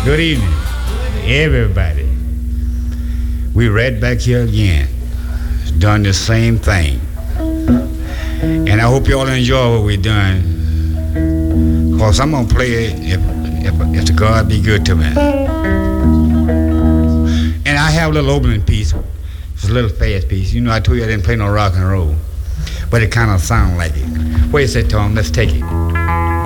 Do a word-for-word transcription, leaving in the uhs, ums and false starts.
Good evening, everybody. We right back here again. Done the same thing. And I hope y'all enjoy what we're doing. Because I'm going to play it if, if, if the God be good to me. And I have a little opening piece. It's a little fast piece. You know, I told you I didn't play no rock and roll. But it kind of sounds like it. Wait a second, Tom. Let's take it.